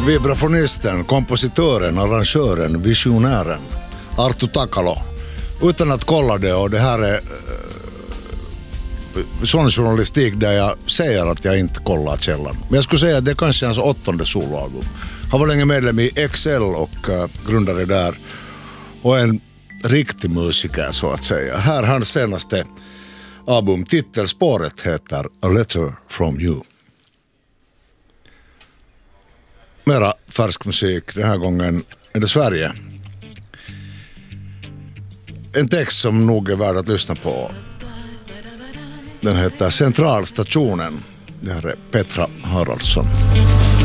Vibrafonisten, kompositören, arrangören, visionären Arttu Takalo. Utan att kolla det, och det här är sån journalistik där jag säger att jag inte kollar källan. Men jag skulle säga att det är kanske hans 8:e soloalbum. Han var länge medlem i Excel och grundare där. Och en riktig musiker så att säga. Här hans senaste album, titelspåret heter A Letter From You. Mera färsk musik, den här gången är det Sverige. En text som nog är värd att lyssna på. Den heter Centralstationen. Det här är Petra Haraldsson.